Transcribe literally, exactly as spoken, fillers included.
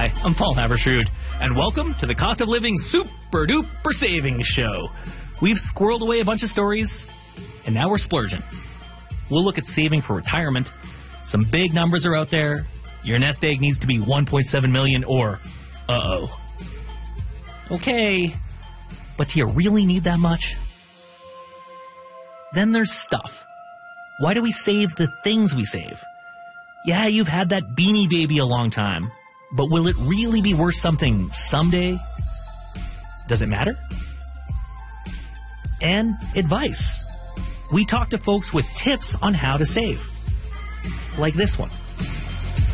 Hi, I'm Paul Haberstrood, and welcome to the Cost of Living Super Duper Savings Show. We've squirreled away a bunch of stories, and now we're splurging. We'll look at saving for retirement. Some big numbers are out there. Your nest egg needs to be one point seven million dollars or, uh-oh. Okay, but do you really need that much? Then there's stuff. Why do we save the things we save? Yeah, you've had that Beanie Baby a long time, but will it really be worth something someday? Does it matter? And advice. We talk to folks with tips on how to save. Like this one.